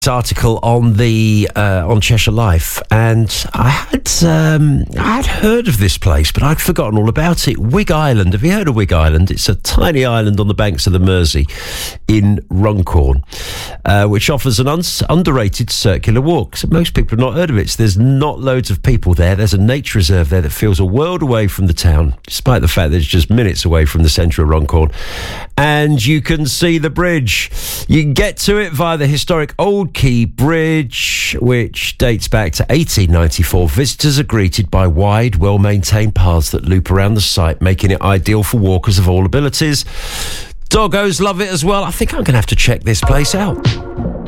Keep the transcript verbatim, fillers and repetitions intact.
Article on the uh, on Cheshire Life, and I had um, I had heard of this place, but I'd forgotten all about it. Wigg Island. Have you heard of Wigg Island? It's a tiny island on the banks of the Mersey in Runcorn, uh, which offers an un- underrated circular walk. So most people have not heard of it. So there's not loads of people there. There's a nature reserve there that feels a world away from the town, despite the fact that it's just minutes away from the centre of Runcorn. And you can see the bridge. You can get to it via the historic Old Quay Bridge, which dates back to eighteen ninety-four. Visitors are greeted by wide, well-maintained paths that loop around the site, making it ideal for walkers of all abilities. Doggos love it as well. I think I'm going to have to check this place out.